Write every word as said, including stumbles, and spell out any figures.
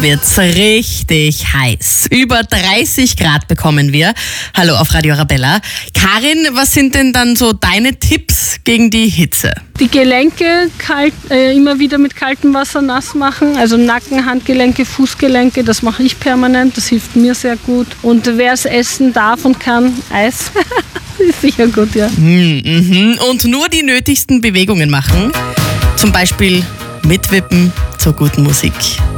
wird's richtig heiß. Über dreißig Grad bekommen wir. Hallo auf Radio Arabella. Karin, was sind denn dann so deine Tipps gegen die Hitze? Die Gelenke kalt, äh, immer wieder mit kaltem Wasser nass machen, also Nacken, Handgelenke, Fußgelenke, das mache ich permanent, das hilft mir sehr gut. Und wer es essen darf und kann, Eis, ist sicher gut, ja. Mhm. Und nur die nötigsten Bewegungen machen, zum Beispiel mitwippen zur guten Musik.